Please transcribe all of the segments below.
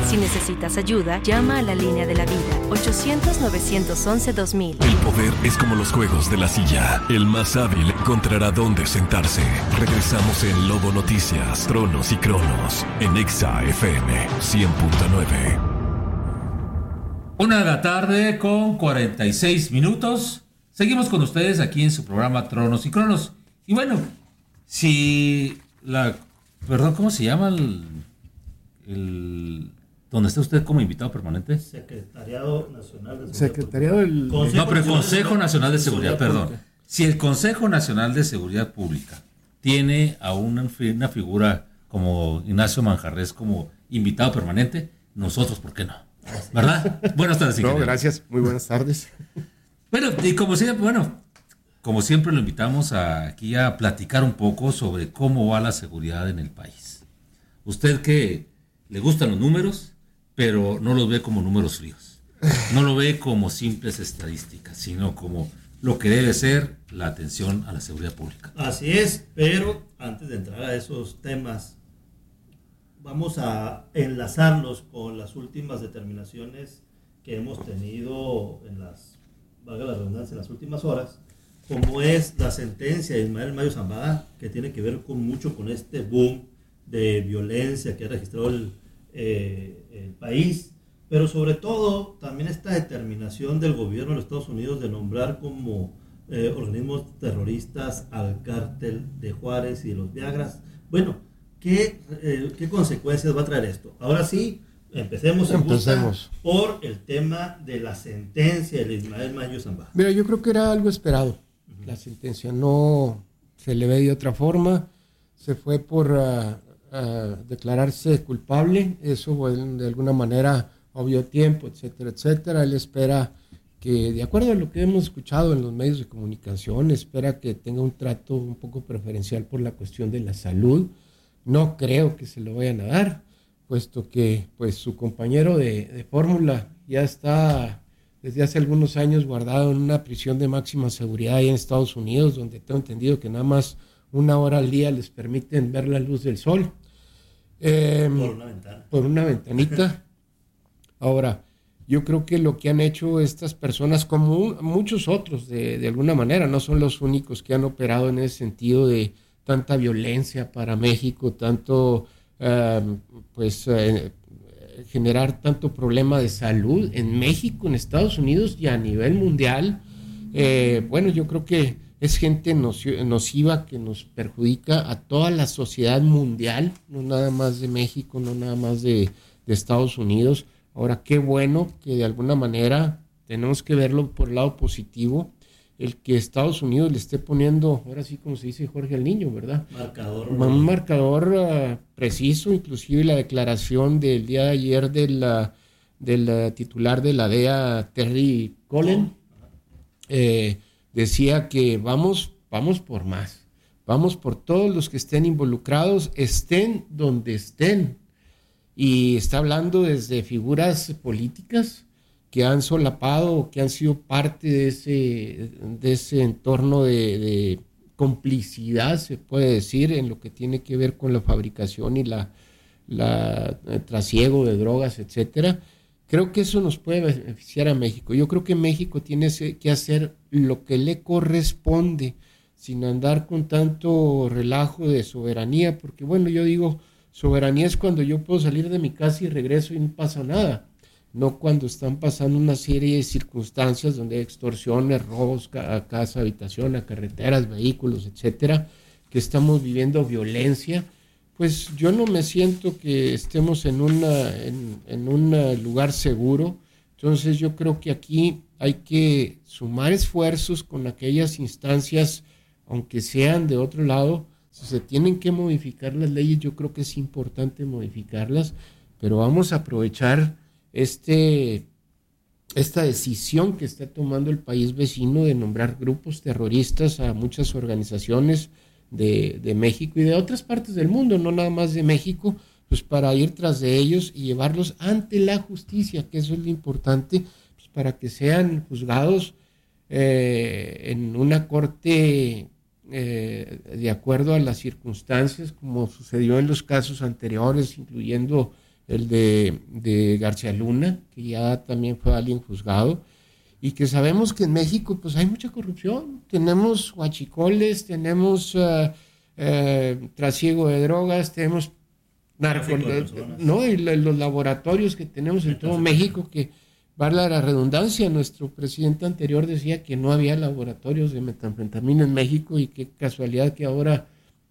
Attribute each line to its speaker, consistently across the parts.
Speaker 1: Si necesitas ayuda, llama a la línea de la vida, 800-911-2000.
Speaker 2: El poder es como los juegos de la silla. El más hábil encontrará dónde sentarse. Regresamos en Lobo Noticias, Tronos y Cronos, en Exa FM 100.9.
Speaker 3: 1:00 p.m. 46 minutos. Seguimos con ustedes aquí en su programa Tronos y Cronos. Y bueno, ¿cómo se llama el donde está usted como invitado permanente?
Speaker 4: Secretariado Nacional de
Speaker 3: Seguridad. Consejo Nacional de Seguridad, perdón. Si el Consejo Nacional de Seguridad Pública tiene a una figura como Ignacio Manjarres como invitado permanente, nosotros, ¿por qué no? ¿Verdad? Buenas tardes, ingeniero.
Speaker 5: No, gracias. Muy buenas tardes.
Speaker 3: Bueno, y como siempre lo invitamos aquí a platicar un poco sobre cómo va la seguridad en el país. Usted que le gustan los números, pero no los ve como números fríos. No lo ve como simples estadísticas, sino como lo que debe ser la atención a la seguridad pública.
Speaker 4: Así es, pero antes de entrar a esos temas, vamos a enlazarlos con las últimas determinaciones que hemos tenido valga la redundancia, en las últimas horas, como es la sentencia de Ismael Mayo Zambada, que tiene que ver mucho con este boom de violencia que ha registrado el país, pero sobre todo también esta determinación del gobierno de los Estados Unidos de nombrar como organismos terroristas al cártel de Juárez y de los Viagras. Bueno, ¿qué consecuencias va a traer esto? Ahora sí, empecemos por el tema de la sentencia de Ismael Mayo Zambada.
Speaker 5: Mira, yo creo que era algo esperado. La sentencia no se le ve de otra forma. Se fue por declararse culpable. Eso de alguna manera obvió tiempo, etcétera, etcétera. Él espera que, de acuerdo a lo que hemos escuchado en los medios de comunicación, espera que tenga un trato un poco preferencial por la cuestión de la salud. No creo que se lo vayan a dar, puesto que pues su compañero de fórmula ya está desde hace algunos años guardado en una prisión de máxima seguridad ahí en Estados Unidos, donde tengo entendido que nada más 1 hora al día les permiten ver la luz del sol. Por una ventanita. Ahora, yo creo que lo que han hecho estas personas, como muchos otros de alguna manera, no son los únicos que han operado en ese sentido de tanta violencia para México, tanto generar tanto problema de salud en México, en Estados Unidos y a nivel mundial. Yo creo que es gente nociva que nos perjudica a toda la sociedad mundial, no nada más de México, no nada más de Estados Unidos. Ahora, qué bueno que de alguna manera tenemos que verlo por el lado positivo, el que Estados Unidos le esté poniendo, ahora sí como se dice Jorge al niño, ¿verdad? Un marcador preciso, inclusive la declaración del día de ayer del titular de la DEA, Terry Cullen, decía que vamos por más, vamos por todos los que estén involucrados, estén donde estén, y está hablando desde figuras políticas que han solapado o que han sido parte de ese entorno de complicidad, se puede decir, en lo que tiene que ver con la fabricación y el trasiego de drogas, etcétera. Creo que eso nos puede beneficiar a México. Yo creo que México tiene que hacer lo que le corresponde, sin andar con tanto relajo de soberanía, porque yo digo, soberanía es cuando yo puedo salir de mi casa y regreso y no pasa nada. No cuando están pasando una serie de circunstancias donde hay extorsiones, robos a casa, habitación, a carreteras, vehículos, etcétera, que estamos viviendo violencia. Pues yo no me siento que estemos en un lugar seguro. Entonces yo creo que aquí hay que sumar esfuerzos con aquellas instancias, aunque sean de otro lado. Si se tienen que modificar las leyes, yo creo que es importante modificarlas, pero vamos a aprovechar esta decisión que está tomando el país vecino de nombrar grupos terroristas a muchas organizaciones de México y de otras partes del mundo, no nada más de México, pues para ir tras de ellos y llevarlos ante la justicia, que eso es lo importante, pues para que sean juzgados en una corte de acuerdo a las circunstancias, como sucedió en los casos anteriores, incluyendo el de García Luna, que ya también fue alguien juzgado, y que sabemos que en México pues hay mucha corrupción, tenemos huachicoles, tenemos trasiego de drogas, tenemos ¿no? Y los laboratorios que tenemos en todo México, que valga la redundancia, nuestro presidente anterior decía que no había laboratorios de metanfetamina en México, y qué casualidad que ahora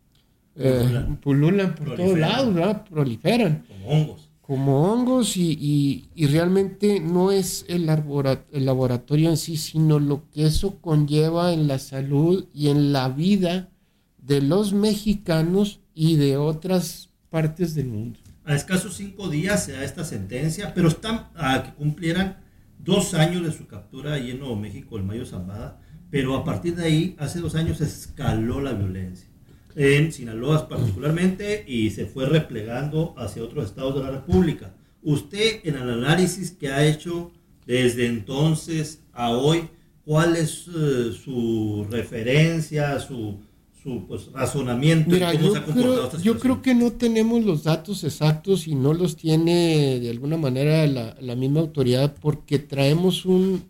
Speaker 5: pululan por todos lados, ¿verdad? Proliferan. Como hongos y realmente no es el laboratorio en sí, sino lo que eso conlleva en la salud y en la vida de los mexicanos y de otras partes del mundo.
Speaker 4: A escasos 5 días se da esta sentencia, pero están a que cumplieran 2 años de su captura ahí en Nuevo México, el Mayo Zambada, pero a partir de ahí, hace 2 años, escaló la violencia. En Sinaloa particularmente, y se fue replegando hacia otros estados de la República. Usted, en el análisis que ha hecho desde entonces a hoy, ¿cuál es su referencia, su pues, razonamiento?
Speaker 5: Mira, yo creo que no tenemos los datos exactos y no los tiene de alguna manera la misma autoridad, porque traemos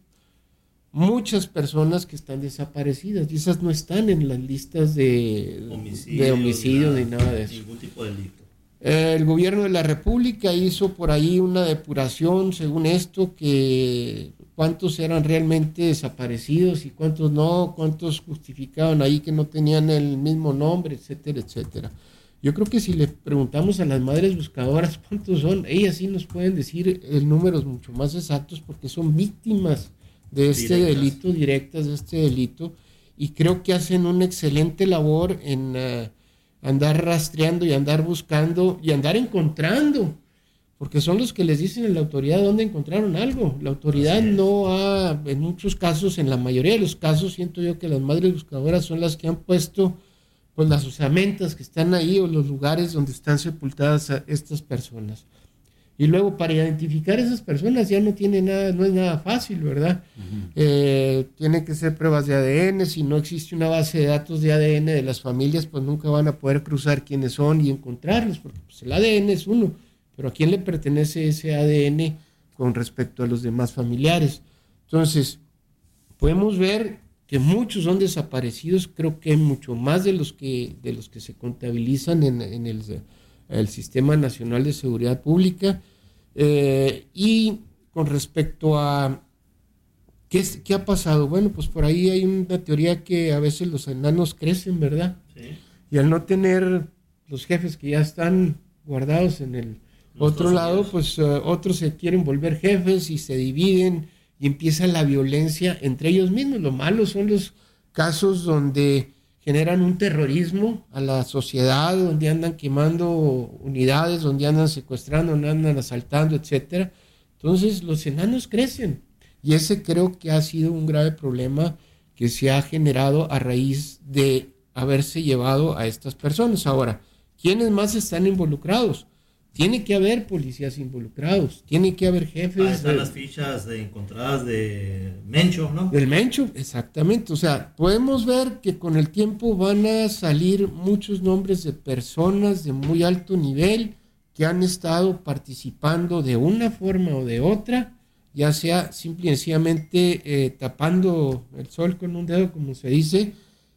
Speaker 5: muchas personas que están desaparecidas y esas no están en las listas de homicidio ni nada de eso.
Speaker 4: Ningún tipo de delito.
Speaker 5: El gobierno de la República hizo por ahí una depuración, según esto, que cuántos eran realmente desaparecidos y cuántos no, cuántos justificaban ahí que no tenían el mismo nombre, etcétera, etcétera. Yo creo que si le preguntamos a las madres buscadoras cuántos son, ellas sí nos pueden decir números mucho más exactos, porque son víctimas de este delito, directas de este delito, y creo que hacen una excelente labor en andar rastreando y andar buscando y andar encontrando, porque son los que les dicen a la autoridad dónde encontraron algo. La autoridad no ha, en muchos casos, en la mayoría de los casos, siento yo que las madres buscadoras son las que han puesto pues las osamentas que están ahí o los lugares donde están sepultadas a estas personas. Y luego para identificar a esas personas ya no tiene nada, no es nada fácil, ¿verdad? Uh-huh. Tienen que ser pruebas de ADN. Si no existe una base de datos de ADN de las familias, pues nunca van a poder cruzar quiénes son y encontrarlos, porque pues, el ADN es uno, pero ¿a quién le pertenece ese ADN con respecto a los demás familiares? Entonces, podemos ver que muchos son desaparecidos. Creo que hay mucho más de los que se contabilizan en el Sistema Nacional de Seguridad Pública. Y con respecto a ¿qué ha pasado? Bueno, pues por ahí hay una teoría que a veces los enanos crecen, ¿verdad? Sí. Y al no tener los jefes que ya están guardados en el otro lado, pues otros se quieren volver jefes y se dividen y empieza la violencia entre ellos mismos. Lo malo son los casos donde generan un terrorismo a la sociedad, donde andan quemando unidades, donde andan secuestrando, donde andan asaltando, etcétera. Entonces los enanos crecen, y ese creo que ha sido un grave problema que se ha generado a raíz de haberse llevado a estas personas. Ahora, ¿quiénes más están involucrados? Tiene que haber policías involucrados, tiene que haber jefes.
Speaker 4: Ahí están las fichas encontradas de Mencho, ¿no?
Speaker 5: Del Mencho, exactamente. O sea, podemos ver que con el tiempo van a salir muchos nombres de personas de muy alto nivel que han estado participando de una forma o de otra, ya sea simple y sencillamente tapando el sol con un dedo, como se dice,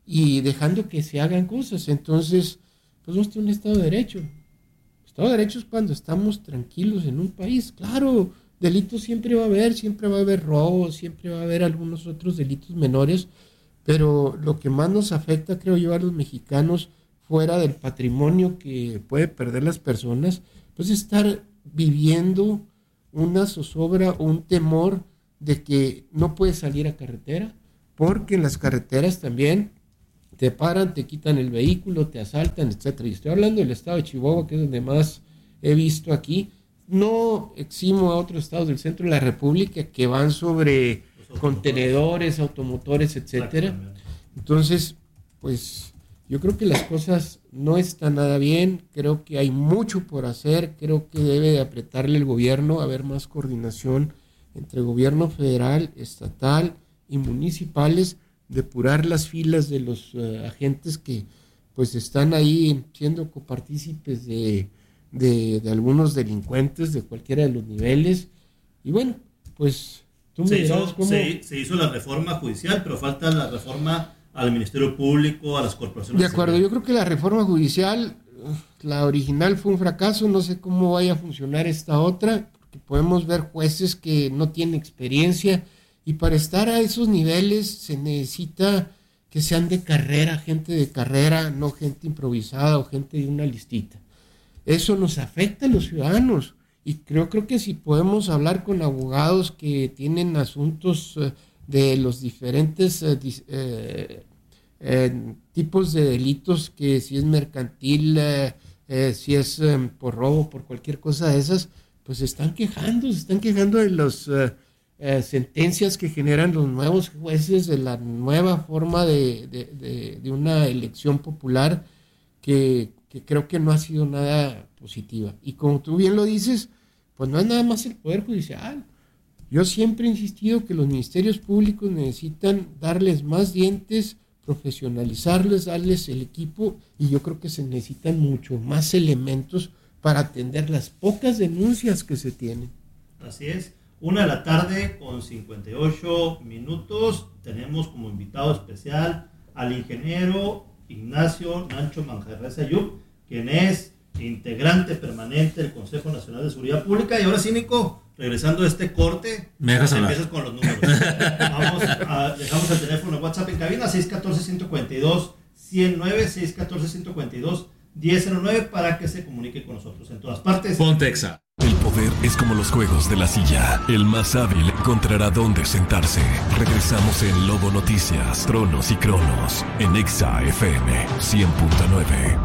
Speaker 5: y dejando que se hagan cosas. Entonces, pues no está un Estado de Derecho. Estado de Derecho es cuando estamos tranquilos en un país. Claro, delitos siempre va a haber robos, siempre va a haber algunos otros delitos menores, pero lo que más nos afecta, creo yo, a los mexicanos, fuera del patrimonio que puede perder las personas, pues estar viviendo una zozobra o un temor de que no puedes salir a carretera, porque en las carreteras también te paran, te quitan el vehículo, te asaltan, etcétera. Y estoy hablando del estado de Chihuahua, que es donde más he visto aquí. No eximo a otros estados del centro de la República que van sobre contenedores, automotores, etcétera. Entonces, pues yo creo que las cosas no están nada bien. Creo que hay mucho por hacer. Creo que debe de apretarle el gobierno, haber más coordinación entre gobierno federal, estatal y municipales, depurar las filas de los agentes que pues están ahí siendo copartícipes de de algunos delincuentes de cualquiera de los niveles. Y bueno, pues tú me dirás cómo...
Speaker 4: Se hizo la reforma judicial, pero falta la reforma al Ministerio Público, a las corporaciones.
Speaker 5: De acuerdo, yo creo que la reforma judicial, la original fue un fracaso, no sé cómo vaya a funcionar esta otra, porque podemos ver jueces que no tienen experiencia, y para estar a esos niveles se necesita que sean de carrera, gente de carrera, no gente improvisada o gente de una listita. Eso nos afecta a los ciudadanos, y creo que si podemos hablar con abogados que tienen asuntos de los diferentes tipos de delitos, que si es mercantil, si es por robo, por cualquier cosa de esas, pues se están quejando de las sentencias que generan los nuevos jueces, de la nueva forma de una elección popular que creo que no ha sido nada positiva. Y como tú bien lo dices, pues no es nada más el Poder Judicial. Yo siempre he insistido que los ministerios públicos necesitan darles más dientes, profesionalizarles, darles el equipo, y yo creo que se necesitan mucho más elementos para atender las pocas denuncias que se tienen.
Speaker 4: Así es. 1:58 p.m. Tenemos como invitado especial al ingeniero Ignacio Nacho Manjarres Ayub, quien es integrante permanente del Consejo Nacional de Seguridad Pública. Y ahora sí, Nico, regresando a este corte,
Speaker 3: me dejas hablar.
Speaker 4: Empiezas con los números. Dejamos el teléfono de WhatsApp en cabina, 614-142-109, 614-142-1009, para que se comunique con nosotros en todas partes.
Speaker 3: Ponte Exa.
Speaker 2: El poder es como los juegos de la silla. El más hábil encontrará dónde sentarse. Regresamos en Lobo Noticias, Tronos y Cronos, en Exa FM 100.9.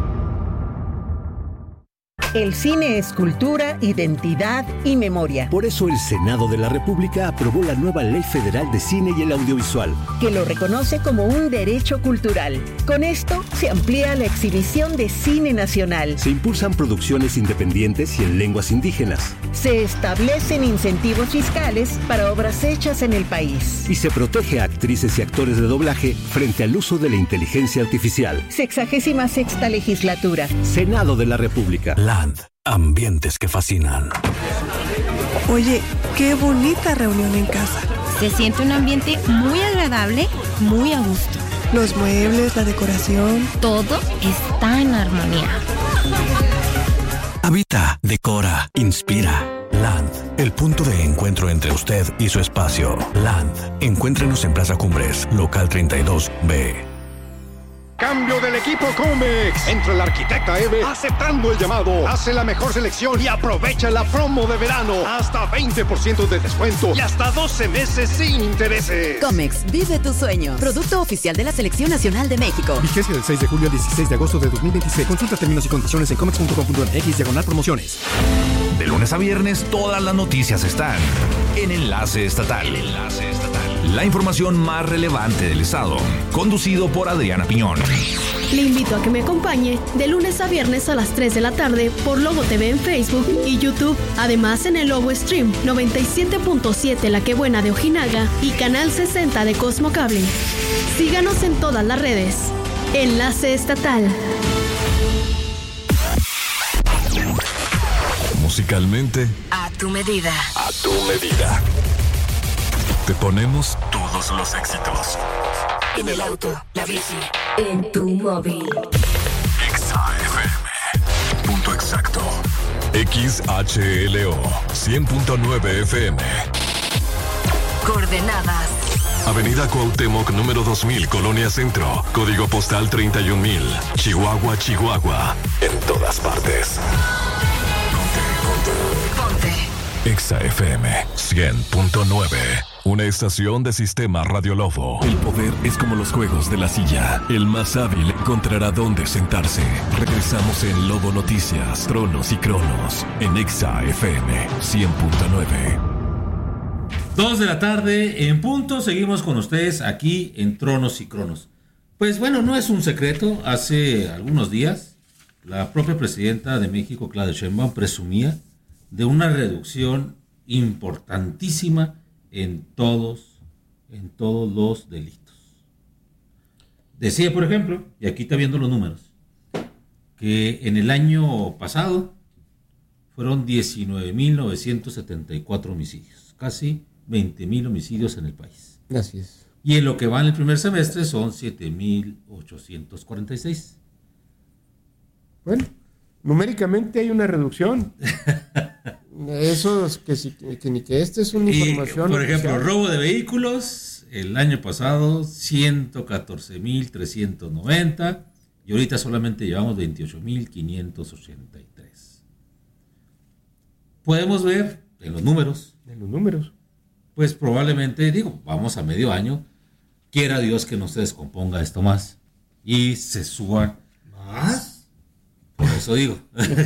Speaker 6: El cine es cultura, identidad y memoria.
Speaker 7: Por eso el Senado de la República aprobó la nueva Ley Federal de Cine y el Audiovisual,
Speaker 6: que lo reconoce como un derecho cultural. Con esto se amplía la exhibición de cine nacional.
Speaker 7: Se impulsan producciones independientes y en lenguas indígenas.
Speaker 6: Se establecen incentivos fiscales para obras hechas en el país.
Speaker 7: Y se protege a actrices y actores de doblaje frente al uso de la inteligencia artificial.
Speaker 6: 66ª legislatura.
Speaker 7: Senado de la República. Land. Ambientes que fascinan.
Speaker 8: Oye, qué bonita reunión en casa.
Speaker 9: Se siente un ambiente muy agradable, muy a gusto.
Speaker 8: Los muebles, la decoración.
Speaker 9: Todo está en armonía.
Speaker 7: Habita, decora, inspira. Land, el punto de encuentro entre usted y su espacio. Land. Encuéntrenos en Plaza Cumbres, local 32B.
Speaker 10: Cambio del equipo Comex. Entra el arquitecta Eve aceptando el llamado. Hace la mejor selección y aprovecha la promo de verano. Hasta 20% de descuento y hasta 12 meses sin intereses.
Speaker 11: Comex, vive tu sueño. Producto oficial de la Selección Nacional de México.
Speaker 12: Vigencia del 6 de julio al 16 de agosto de 2026. Consulta términos y condiciones en comex.com.mx/promociones.
Speaker 13: De lunes a viernes, todas las noticias están en Enlace Estatal. La información más relevante del estado, conducido por Adriana Piñón.
Speaker 14: Le invito a que me acompañe de lunes a viernes a las 3 de la tarde por Lobo TV en Facebook y YouTube. Además en el Lobo Stream 97.7 La Que Buena de Ojinaga y Canal 60 de Cosmo Cable. Síganos en todas las redes. Enlace Estatal.
Speaker 2: Musicalmente,
Speaker 11: a tu medida.
Speaker 2: A tu medida. Te ponemos todos los éxitos.
Speaker 11: En el auto, la bici, en tu móvil.
Speaker 2: Exa FM. Punto exacto. XHLO 100.9 FM.
Speaker 11: Coordenadas.
Speaker 2: Avenida Cuauhtémoc, número 2000, Colonia Centro. Código postal 31000. Chihuahua, Chihuahua. En todas partes.
Speaker 11: Ponte.
Speaker 2: Exa FM 100.9. Una estación de Sistema Radio Lobo. El poder es como los juegos de la silla. El más hábil encontrará dónde sentarse. Regresamos en Lobo Noticias, Tronos y Cronos, en Exa FM 100.9.
Speaker 3: 2 de la tarde en punto. Seguimos con ustedes aquí en Tronos y Cronos. Pues bueno, no es un secreto. Hace algunos días, la propia presidenta de México, Claudia Sheinbaum, presumía de una reducción importantísima en todos los delitos. Decía, por ejemplo, y aquí está viendo los números, que en el año pasado fueron 19.974 homicidios, casi 20.000 homicidios en el país.
Speaker 5: Así es.
Speaker 3: Y en lo que va en el primer semestre son 7.846.
Speaker 5: Bueno, numéricamente hay una reducción. Eso es que ni que esta es una información.
Speaker 3: Por ejemplo, robo de vehículos, el año pasado 114.390 y ahorita solamente llevamos 28.583. Podemos ver en los números. Pues probablemente, vamos a medio año, quiera Dios que no se descomponga esto más y se suba
Speaker 4: más.
Speaker 3: Por eso digo.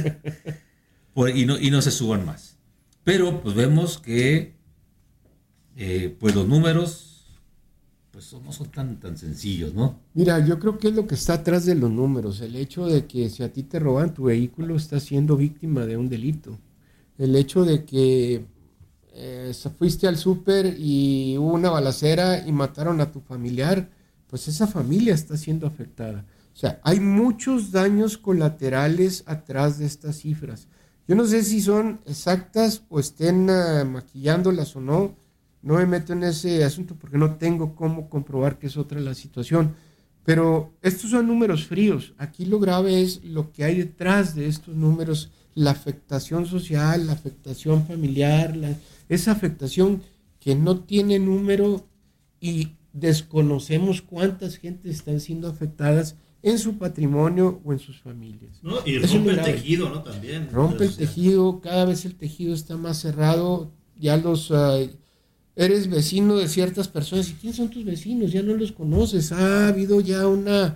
Speaker 3: y no se suban más. Pero pues vemos que pues los números pues no son tan sencillos, ¿no?
Speaker 5: Mira, yo creo que es lo que está atrás de los números. El hecho de que si a ti te roban tu vehículo, estás siendo víctima de un delito. El hecho de que fuiste al súper y hubo una balacera y mataron a tu familiar, pues esa familia está siendo afectada. O sea, hay muchos daños colaterales atrás de estas cifras. Yo no sé si son exactas o estén maquillándolas o no. No me meto en ese asunto porque no tengo cómo comprobar que es otra la situación. Pero estos son números fríos. Aquí lo grave es lo que hay detrás de estos números, la afectación social, la afectación familiar, esa afectación que no tiene número y desconocemos cuántas gentes están siendo afectadas en su patrimonio o en sus familias.
Speaker 4: No, y rompe el tejido, ¿no? También.
Speaker 5: Rompe el tejido, cada vez el tejido está más cerrado, ya eres vecino de ciertas personas, ¿y quiénes son tus vecinos? Ya no los conoces, ha habido ya una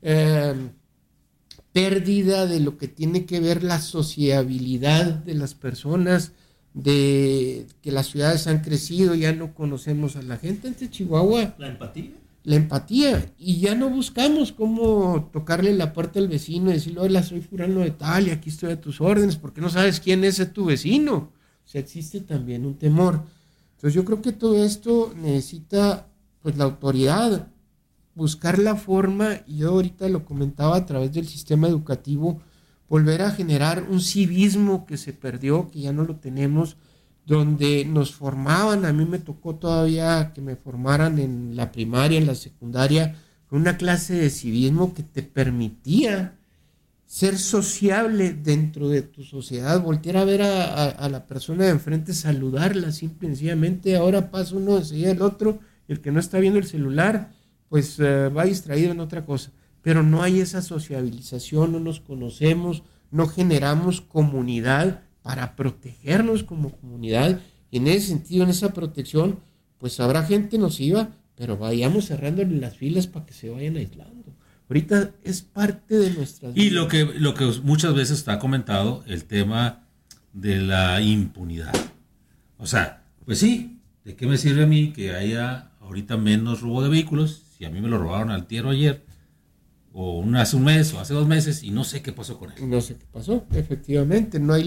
Speaker 5: pérdida de lo que tiene que ver la sociabilidad de las personas, de que las ciudades han crecido, ya no conocemos a la gente. Entre Chihuahua, la empatía, y ya no buscamos cómo tocarle la puerta al vecino y decirle, hola, soy fulano de tal y aquí estoy a tus órdenes, porque no sabes quién es tu vecino. O sea, existe también un temor. Entonces yo creo que todo esto necesita pues la autoridad, buscar la forma, y yo ahorita lo comentaba a través del sistema educativo, volver a generar un civismo que se perdió, que ya no lo tenemos, donde nos formaban. A mí me tocó todavía que me formaran en la primaria, en la secundaria, con una clase de civismo que te permitía ser sociable dentro de tu sociedad, voltear a ver a la persona de enfrente, saludarla simple y sencillamente. Ahora pasa uno enseguida el otro, el que no está viendo el celular, pues va distraído en otra cosa. Pero no hay esa sociabilización, no nos conocemos, no generamos comunidad para protegernos como comunidad. Y en ese sentido, en esa protección, pues habrá gente nociva, pero vayamos cerrándole las filas para que se vayan aislando. Ahorita es parte de nuestras vidas.
Speaker 3: Y lo que muchas veces está comentado, el tema de la impunidad. O sea, pues sí, ¿de qué me sirve a mí que haya ahorita menos robo de vehículos si a mí me lo robaron antier o ayer, o hace un mes o hace 2 meses, y no sé qué pasó con él?
Speaker 5: No sé qué pasó, efectivamente. No hay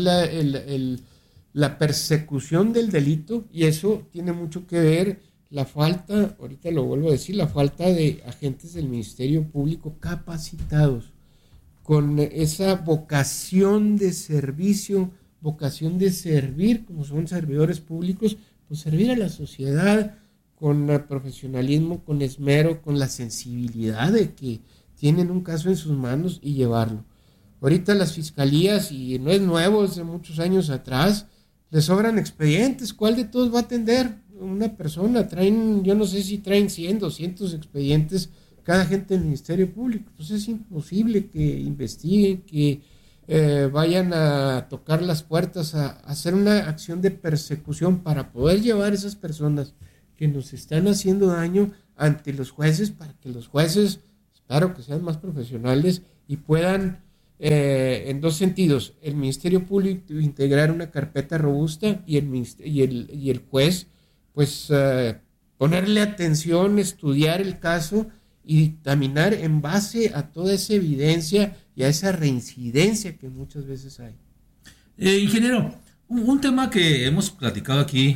Speaker 5: la persecución del delito, y eso tiene mucho que ver la falta, ahorita lo vuelvo a decir, la falta de agentes del Ministerio Público capacitados con esa vocación de servicio, vocación de servir, como son servidores públicos, pues servir a la sociedad con profesionalismo, con esmero, con la sensibilidad de que tienen un caso en sus manos y llevarlo. Ahorita las fiscalías, y no es nuevo, es de muchos años atrás, les sobran expedientes. ¿Cuál de todos va a atender una persona? Yo no sé si traen 100, 200 expedientes cada agente del Ministerio Público. Pues es imposible que investiguen, que vayan a tocar las puertas, a hacer una acción de persecución para poder llevar a esas personas que nos están haciendo daño ante los jueces, para que los jueces, espero que sean más profesionales y puedan, en 2 sentidos, el Ministerio Público integrar una carpeta robusta y el juez, pues ponerle atención, estudiar el caso y dictaminar en base a toda esa evidencia y a esa reincidencia que muchas veces hay.
Speaker 3: Ingeniero, un tema que hemos platicado aquí,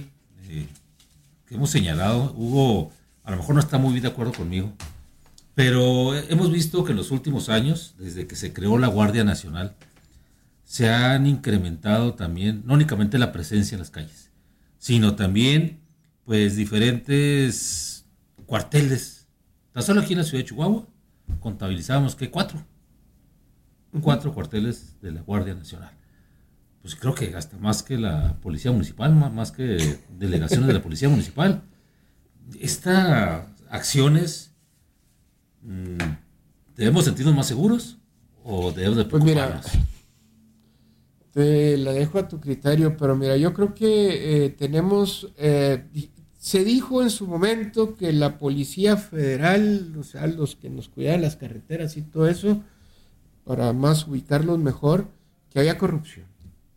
Speaker 3: que hemos señalado, Hugo a lo mejor no está muy bien de acuerdo conmigo, pero hemos visto que en los últimos años, desde que se creó la Guardia Nacional, se han incrementado también, no únicamente la presencia en las calles, sino también pues diferentes cuarteles. Tan solo aquí en la ciudad de Chihuahua contabilizábamos que 4 cuarteles de la Guardia Nacional. Pues creo que hasta más que la Policía Municipal, más que delegaciones de la Policía Municipal. Estas acciones, ¿debemos sentirnos más seguros o debemos de preocuparnos?
Speaker 5: Pues mira, te la dejo a tu criterio, pero mira, yo creo que tenemos, se dijo en su momento que la Policía Federal, o sea, los que nos cuidaban las carreteras y todo eso, para más ubicarlos mejor, que había corrupción.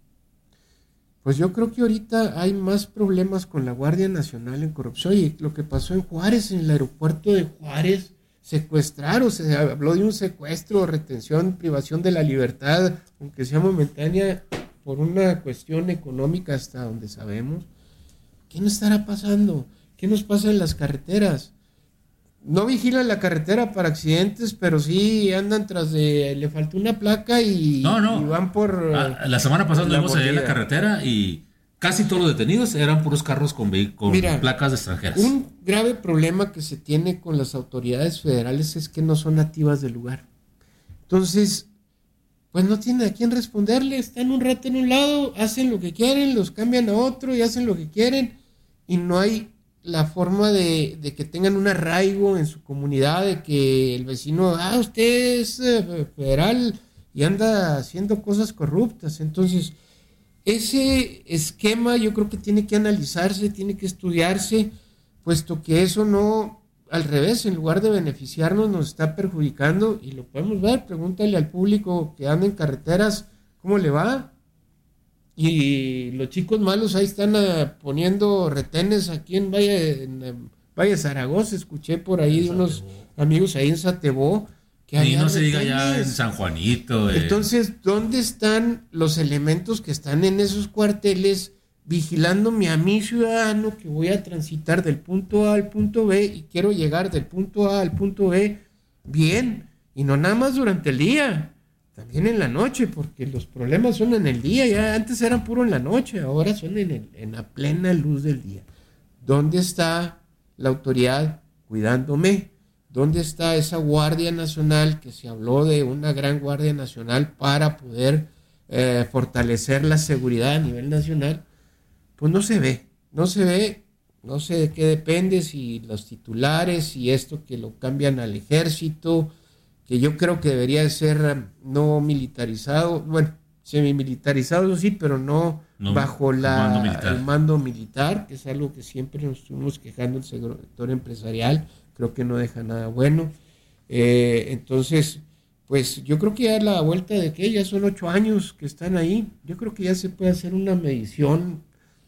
Speaker 5: Pues yo creo que ahorita hay más problemas con la Guardia Nacional en corrupción. Y lo que pasó en Juárez, en el aeropuerto de Juárez, secuestraron, se habló de un secuestro, retención, privación de la libertad, aunque sea momentánea, por una cuestión económica hasta donde sabemos. ¿Qué nos estará pasando? ¿Qué nos pasa en las carreteras? No vigilan la carretera para accidentes, pero sí andan tras de... Le faltó una placa y van por...
Speaker 3: La semana pasada estuvimos allá en la carretera y casi todos los detenidos eran puros carros con placas de extranjeras.
Speaker 5: Un grave problema que se tiene con las autoridades federales es que no son nativas del lugar. Entonces, pues no tienen a quién responderle. Están un rato en un lado, hacen lo que quieren, los cambian a otro y hacen lo que quieren. Y no hay la forma de que tengan un arraigo en su comunidad, de que el vecino, usted es federal y anda haciendo cosas corruptas. Entonces, ese esquema yo creo que tiene que analizarse, tiene que estudiarse, puesto que eso no, al revés, en lugar de beneficiarnos, nos está perjudicando, y lo podemos ver. Pregúntale al público que anda en carreteras cómo le va. Y los chicos malos ahí están poniendo retenes aquí en Valle Zaragoza. Escuché por ahí de unos amigos ahí en Satebó.
Speaker 3: Y no se diga ya en San Juanito.
Speaker 5: Entonces, ¿dónde están los elementos que están en esos cuarteles vigilándome a mi ciudadano que voy a transitar del punto A al punto B y quiero llegar del punto A al punto B bien? Y no nada más durante el día. También en la noche, porque los problemas son en el día. Ya antes eran puro en la noche, ahora son en la plena luz del día. ¿Dónde está la autoridad cuidándome? ¿Dónde está esa Guardia Nacional que se habló de una gran Guardia Nacional para poder fortalecer la seguridad a nivel nacional? Pues no se ve. No sé de qué depende, si los titulares, si esto que lo cambian al ejército, que yo creo que debería de ser no militarizado, bueno, semimilitarizado sí, pero no bajo el mando militar, que es algo que siempre nos estuvimos quejando el sector empresarial, creo que no deja nada bueno. Entonces, pues yo creo que ya la vuelta de que ya son 8 años que están ahí, yo creo que ya se puede hacer una medición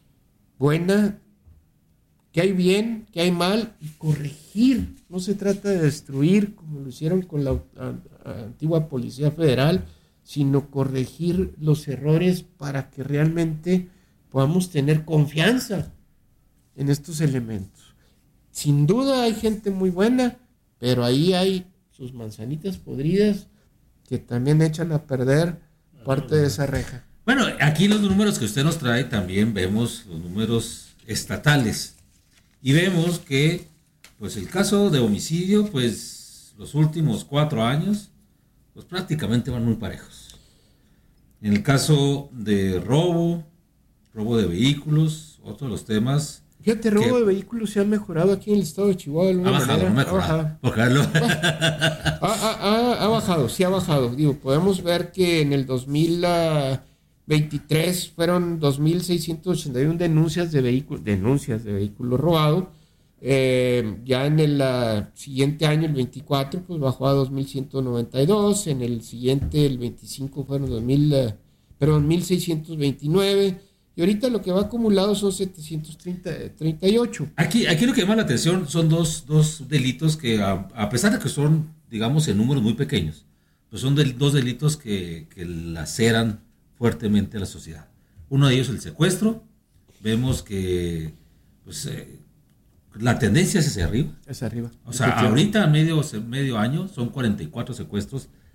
Speaker 5: buena, que hay bien, que hay mal, y corregir. No se trata de destruir como lo hicieron con la antigua Policía Federal, sino corregir los errores para que realmente podamos tener confianza en estos elementos. Sin duda hay gente muy buena, pero ahí hay sus manzanitas podridas que también echan a perder parte de esa reja.
Speaker 3: Bueno, aquí los números que usted nos trae también vemos los números estatales. Y vemos que, pues el caso de homicidio, pues los últimos 4 años, pues prácticamente van muy parejos. En el caso de robo de vehículos, otro de los temas.
Speaker 5: Fíjate, robo de vehículos se ha mejorado aquí en el estado de Chihuahua.
Speaker 3: Ha bajado.
Speaker 5: Ha bajado, sí ha bajado. Digo, podemos ver que en el 2023 fueron 2.681 denuncias de vehículo robado. Ya en el siguiente año, el 24, pues bajó a 2.192. En el siguiente, el 25, fueron 1.629. Y ahorita lo que va acumulado son 738.
Speaker 3: Aquí lo que llama la atención son dos delitos que, a pesar de que son, digamos, en números muy pequeños, pues son dos delitos que laceran fuertemente a la sociedad. Uno de ellos, el secuestro. Vemos que pues, la tendencia es hacia arriba.
Speaker 5: Es arriba.
Speaker 3: O sea, ahorita medio año son 44 secuestros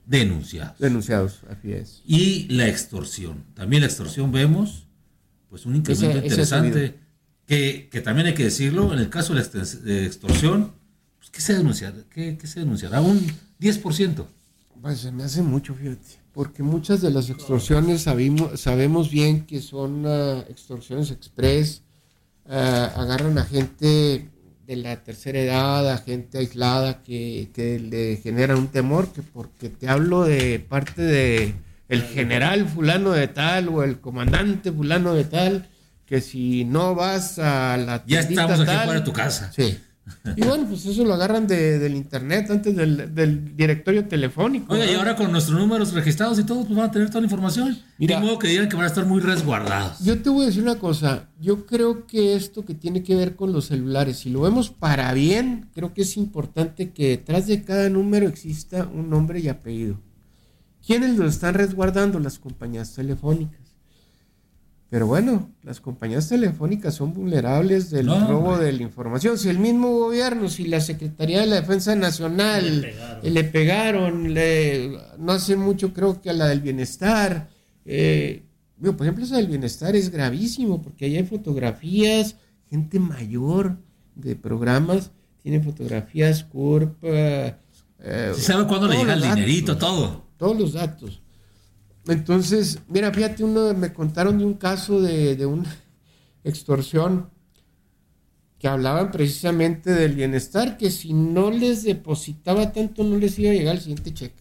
Speaker 3: denunciados,
Speaker 5: así es.
Speaker 3: Y la extorsión. También la extorsión vemos pues un incremento interesante que también hay que decirlo, en el caso de la extorsión, pues, ¿qué se denunciará? Un 10%.
Speaker 5: Pues se me hace mucho, fíjate, porque muchas de las extorsiones sabemos bien que son extorsiones express, agarran a gente de la tercera edad, a gente aislada que le generan un temor, que porque te hablo de parte de el general fulano de tal o el comandante fulano de tal, que si no vas a la
Speaker 3: ya estamos aquí fuera de tu casa.
Speaker 5: Sí. Y bueno, pues eso lo agarran del internet, antes del directorio telefónico.
Speaker 3: Oiga, y ahora con nuestros números registrados y todo, pues van a tener toda la información. Mira, de modo que digan que van a estar muy resguardados.
Speaker 5: Yo te voy a decir una cosa, yo creo que esto que tiene que ver con los celulares, si lo vemos para bien, creo que es importante que detrás de cada número exista un nombre y apellido. ¿Quiénes lo están resguardando? Las compañías telefónicas. Pero bueno, las compañías telefónicas son vulnerables del robo de la información. Si el mismo gobierno, si la Secretaría de la Defensa Nacional le pegaron, no hace mucho creo que a la del Bienestar. Por ejemplo, esa del Bienestar es gravísimo porque ahí hay fotografías, gente mayor de programas, tiene fotografías CURP.
Speaker 3: ¿Se sabe cuándo le llega el dinerito, todo?
Speaker 5: Todos los datos. Entonces, mira, fíjate, me contaron de un caso de una extorsión que hablaban precisamente del Bienestar, que si no les depositaba tanto no les iba a llegar el siguiente cheque.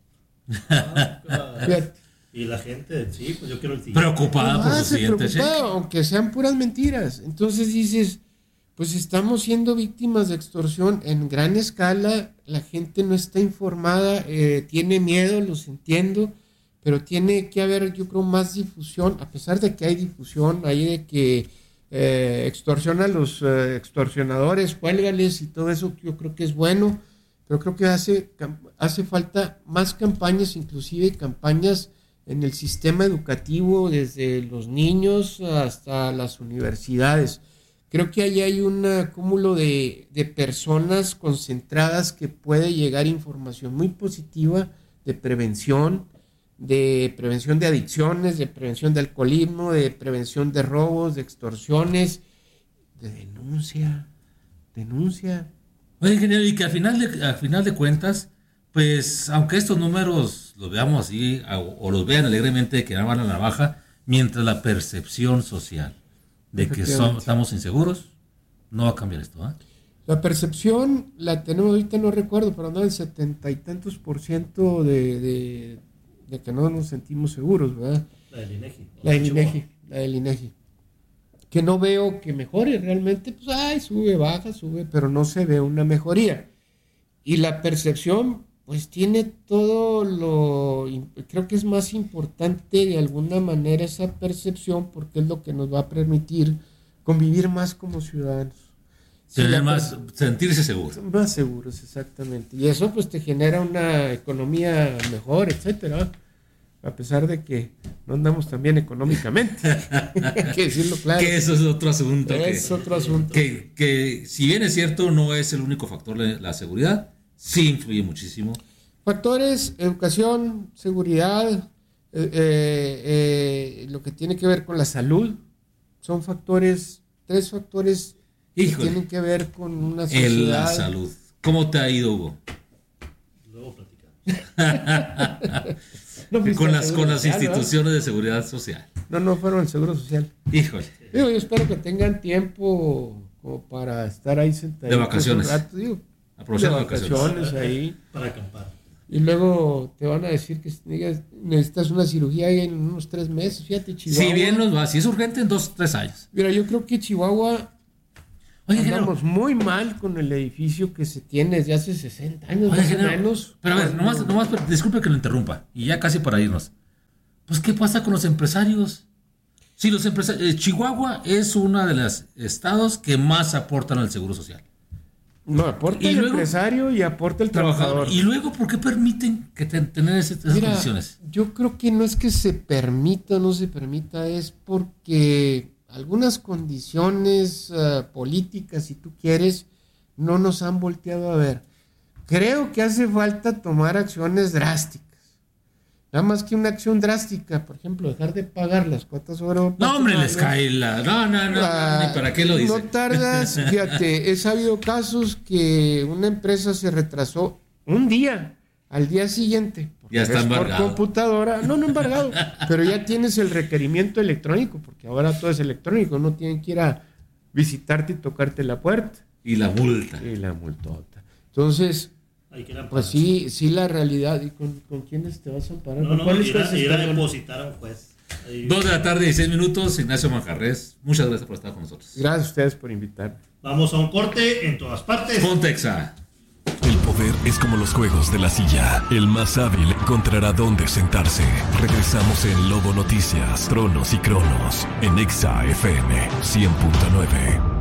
Speaker 4: Y la gente, sí, pues yo quiero el siguiente.
Speaker 3: Preocupada por su siguiente cheque.
Speaker 5: Aunque sean puras mentiras. Entonces dices, pues estamos siendo víctimas de extorsión en gran escala, la gente no está informada, tiene miedo, los entiendo, pero tiene que haber, yo creo, más difusión, a pesar de que hay difusión ahí de que extorsiona a los extorsionadores, cuélgales y todo eso, yo creo que es bueno, pero creo que hace falta más campañas, inclusive campañas en el sistema educativo, desde los niños hasta las universidades. Creo que ahí hay un cúmulo de personas concentradas que puede llegar información muy positiva de prevención de adicciones, de prevención de alcoholismo, de prevención de robos, de extorsiones, de denuncia.
Speaker 3: Oye, ingeniero, y que al final de cuentas, pues, aunque estos números los veamos así, o los vean alegremente que van a la navaja, mientras la percepción social de que estamos inseguros, no va a cambiar esto, ¿eh?
Speaker 5: La percepción la tenemos ahorita, no recuerdo, pero anda en 70 y tantos % de que no nos sentimos seguros, ¿verdad?
Speaker 4: La del INEGI.
Speaker 5: La del INEGI. Que no veo que mejore realmente, pues, sube, baja, sube, pero no se ve una mejoría. Y la percepción, pues, tiene creo que es más importante de alguna manera esa percepción, porque es lo que nos va a permitir convivir más como ciudadanos.
Speaker 3: Sentirse seguros.
Speaker 5: Más seguros, exactamente. Y eso pues te genera una economía mejor, etcétera. A pesar de que no andamos tan bien económicamente. Hay que decirlo claro.
Speaker 3: Que eso es otro asunto.
Speaker 5: Otro asunto.
Speaker 3: Que si bien es cierto, no es el único factor la seguridad, sí influye muchísimo.
Speaker 5: Factores: educación, seguridad, lo que tiene que ver con la salud. Son tres factores que tienen que ver con una sociedad.
Speaker 3: En la salud. ¿Cómo te ha ido, Hugo?
Speaker 4: Luego platicamos.
Speaker 5: Con
Speaker 3: las instituciones de seguridad social.
Speaker 5: No fueron el Seguro Social.
Speaker 3: Híjole.
Speaker 5: Yo espero que tengan tiempo como para estar ahí sentados.
Speaker 3: De vacaciones. Aprovechar las vacaciones
Speaker 5: ahí.
Speaker 4: Para acampar.
Speaker 5: Y luego te van a decir que necesitas una cirugía en unos 3 meses. Fíjate, Chihuahua.
Speaker 3: Si bien nos va, si es urgente, en 2-3 años.
Speaker 5: Mira, yo creo que Chihuahua andamos muy mal con el edificio que se tiene desde hace 60 años, más o menos.
Speaker 3: Pero a ver, nomás, disculpe que lo interrumpa, y ya casi para irnos. Pues, ¿qué pasa con los empresarios? Sí, los empresarios. Chihuahua es uno de los estados que más aportan al Seguro Social.
Speaker 5: No, aporta el empresario y aporta el trabajador.
Speaker 3: Y luego, ¿por qué permiten que tener esas condiciones?
Speaker 5: Yo creo que no es que se permita o no se permita, es porque algunas condiciones políticas, si tú quieres, no nos han volteado a ver. Creo que hace falta tomar acciones drásticas. Nada más que una acción drástica, por ejemplo, dejar de pagar las cuotas oro.
Speaker 3: No, hombre, les cae la... No, ni para qué lo dice.
Speaker 5: No tardas, fíjate, he sabido casos que una empresa se retrasó un día, al día siguiente.
Speaker 3: Ya está embargado.
Speaker 5: Por computadora, no embargado, pero ya tienes el requerimiento electrónico, porque ahora todo es electrónico, no tienen que ir a visitarte y tocarte la puerta.
Speaker 3: Y la multa.
Speaker 5: Y la multota. Entonces... Pues sí, la realidad. ¿Y con quiénes te vas a amparar?
Speaker 4: Ir a depositar a un juez.
Speaker 3: 2:16 Ignacio Manjarres, muchas gracias por estar con nosotros.
Speaker 5: Gracias a ustedes por invitarme.
Speaker 4: Vamos a un corte en todas partes.
Speaker 3: Pontexa.
Speaker 2: El poder es como los juegos de la silla. El más hábil encontrará dónde sentarse. Regresamos en Lobo Noticias, Tronos y Cronos, en Exa FM 100.9.